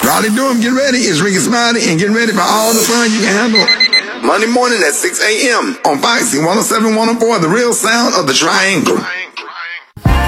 Raleigh Durham, get ready. It's Ricky Smiley and get ready for all the fun you can handle. Monday morning at 6 a.m. on Foxy 107.104, the real sound of the triangle.